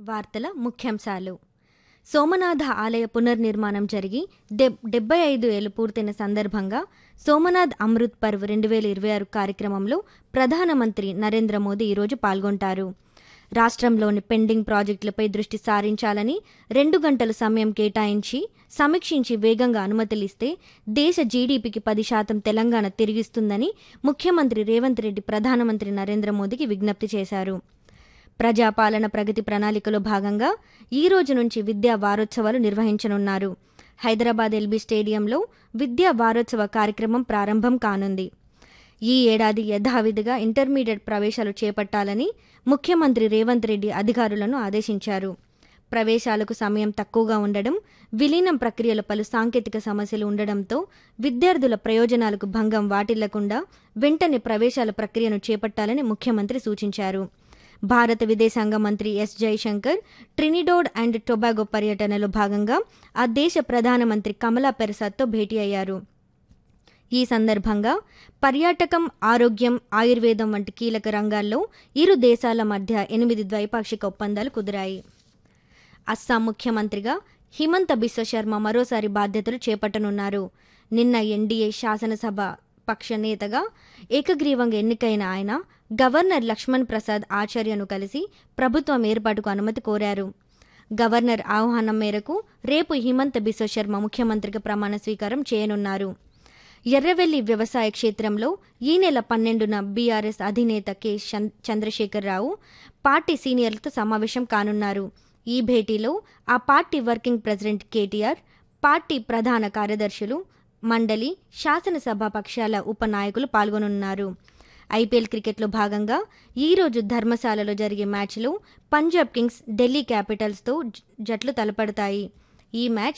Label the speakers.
Speaker 1: వార్తల ముఖ్యాంశాలు. సోమనాథ ఆలయ పునర్నిర్మాణం జరిగి 75 ఏళ్లు పూర్తయిన సందర్భంగా సోమనాథ్ అమృత్ పర్వ్ 2026 కార్యక్రమంలో ప్రధానమంత్రి నరేంద్ర మోదీ ఈరోజు పాల్గొంటారు. రాష్ట్రంలోని పెండింగ్ ప్రాజెక్టులపై దృష్టి సారించాలని 2 గంటలు సమయం కేటాయించి సమీక్షించి వేగంగా అనుమతులిస్తే దేశ జీడీపీకి 10% తెలంగాణ తిరిగిస్తుందని ముఖ్యమంత్రి రేవంత్ రెడ్డి ప్రధానమంత్రి నరేంద్ర మోదీకి విజ్ఞప్తి చేశారు. ప్రజాపాలన ప్రగతి ప్రణాళికలో భాగంగా ఈ రోజు నుంచి విద్యా వారోత్సవాలు నిర్వహించనున్నారు. హైదరాబాద్ ఎల్బీ స్టేడియంలో విద్యా వారోత్సవ కార్యక్రమం ప్రారంభం కానుంది. ఈ ఏడాది యథావిధిగా ఇంటర్మీడియట్ ప్రవేశాలు చేపట్టాలని ముఖ్యమంత్రి రేవంత్ రెడ్డి అధికారులను ఆదేశించారు. ప్రవేశాలకు సమయం తక్కువగా ఉండడం, విలీనం ప్రక్రియలో పలు సాంకేతిక సమస్యలు ఉండడంతో విద్యార్థుల ప్రయోజనాలకు భంగం వాటిల్లకుండా వెంటనే ప్రవేశాల ప్రక్రియను చేపట్టాలని ముఖ్యమంత్రి సూచించారు. భారత విదేశాంగ మంత్రి yes Jaishankar Trinidad and Tobago పర్యటనలో భాగంగా ఆ దేశ ప్రధానమంత్రి కమలా పెరసాద్తో భేటీ అయ్యారు. ఈ సందర్భంగా పర్యాటకం, ఆరోగ్యం, ఆయుర్వేదం వంటి కీలక రంగాల్లో ఇరు దేశాల మధ్య 8 ద్వైపాక్షిక ఒప్పందాలు కుదిరాయి. అస్సాం ముఖ్యమంత్రిగా హిమంత బిశ్వ శర్మ మరోసారి బాధ్యతలు చేపట్టనున్నారు. నిన్న ఎన్డీఏ శాసనసభ పక్ష నేతగా ఏకగ్రీవంగా ఎన్నికైన ఆయన గవర్నర్ లక్ష్మణ్ ప్రసాద్ ఆచార్యను కలిసి ప్రభుత్వం ఏర్పాటుకు అనుమతి కోరారు. గవర్నర్ ఆహ్వానం మేరకు రేపు హిమంత బిశ్వ శర్మ ముఖ్యమంత్రిగా ప్రమాణ స్వీకారం చేయనున్నారు. ఎర్రవెల్లి వ్యవసాయ క్షేత్రంలో ఈ నెల 12న బీఆర్ఎస్ అధినేత కె చంద్రశేఖరరావు పార్టీ సీనియర్లతో సమావేశం కానున్నారు. ఈ భేటీలో ఆ party working president KTR, party ప్రధాన కార్యదర్శులు, మండలి, శాసనసభ పక్షాల ఉపనాయకులు పాల్గొనున్నారు. ఐపీఎల్ క్రికెట్లో భాగంగా ఈరోజు ధర్మశాలలో జరిగే మ్యాచ్లో పంజాబ్ కింగ్స్ ఢిల్లీ క్యాపిటల్స్తో జట్లు తలపడతాయి. ఈ మ్యాచ్